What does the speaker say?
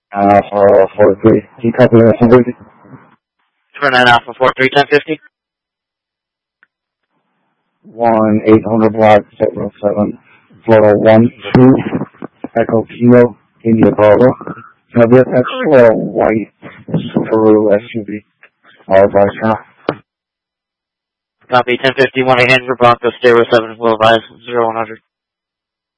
For 43. Can you copy that, somebody? Turn that off for 43, 1050. 1-800 block 07 Florida 12 Echo Kilo India Bravo. Can I be a white Subaru SUV? All advice now. Copy 1050, 1-800 Bronco, Stereo 7, will advise 0100.